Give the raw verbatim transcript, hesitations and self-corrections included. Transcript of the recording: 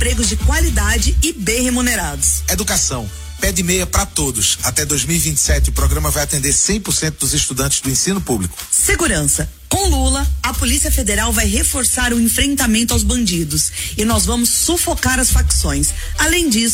empregos de qualidade e bem remunerados. Educação. Pé de meia para todos. Até dois mil e vinte e sete, o programa vai atender cem por cento dos estudantes do ensino público. Segurança. Com Lula, a Polícia Federal vai reforçar o enfrentamento aos bandidos e nós vamos sufocar as facções. Além disso,